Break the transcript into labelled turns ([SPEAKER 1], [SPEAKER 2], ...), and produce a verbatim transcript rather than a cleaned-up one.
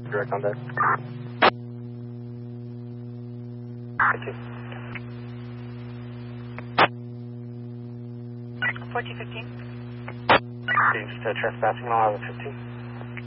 [SPEAKER 1] Direct on deck. Thank you.
[SPEAKER 2] fourteen fifteen.
[SPEAKER 1] Okay, just uh, trespassing on island fifteen.